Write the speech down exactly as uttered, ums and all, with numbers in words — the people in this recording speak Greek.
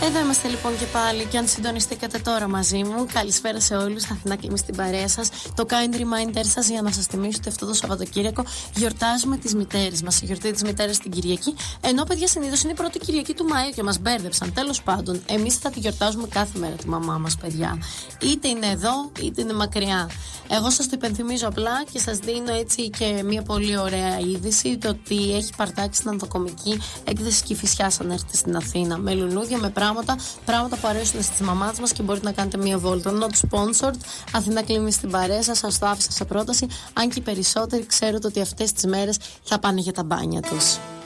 Εδώ είμαστε λοιπόν και πάλι. Και αν συντονιστήκατε τώρα μαζί μου, καλησπέρα σε όλους. Αθηνά και εμείς στην παρέα σας. Το kind reminder σας για να σας θυμίσω ότι αυτό το Σαββατοκύριακο γιορτάζουμε τις μητέρες μας. Η γιορτή της μητέρας την Κυριακή. Ενώ, παιδιά, συνήθως είναι η πρώτη Κυριακή του Μαΐου και μας μπέρδεψαν. Τέλος πάντων, εμείς θα τη γιορτάζουμε κάθε μέρα τη μαμά μας, παιδιά. Είτε είναι εδώ, είτε είναι μακριά. Εγώ σας το υπενθυμίζω απλά και σας δίνω έτσι και μια πολύ ωραία είδηση. Το ότι έχει παρτάξει στην ανθοκομική έκθεση Κηφισιάς αν έρθετε στην Αθήνα. Με λουλούδια, με πράγματα, πράγματα που αρέσουν στις μαμάδες μας και μπορείτε να κάνετε μια βόλτα. Not sponsored. Αθήνα κλείνει στην παρέα σας. Σας το άφησα σε πρόταση. Αν και οι περισσότεροι ξέρετε ότι αυτές τις μέρες θα πάνε για τα μπάνια τους.